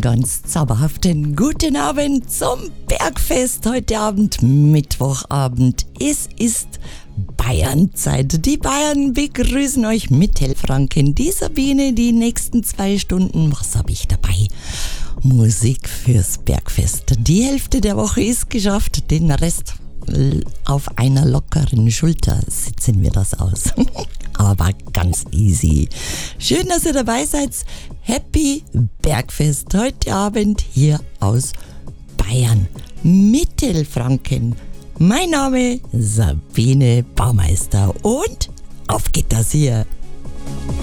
ganz zauberhaften guten Abend zum Bergfest. Heute Abend, Mittwochabend. Es ist Bayernzeit. Die Bayern begrüßen euch mit Hellfranken. Die Sabine, die nächsten 2 Stunden. Was habe ich dabei? Musik fürs Bergfest. Die Hälfte der Woche ist geschafft. Den Rest auf einer lockeren Schulter sitzen wir das aus. Aber ganz easy. Schön, dass ihr dabei seid. Happy Bergfest heute Abend hier aus Bayern, Mittelfranken. Mein Name Sabine Baumeister und auf geht das hier.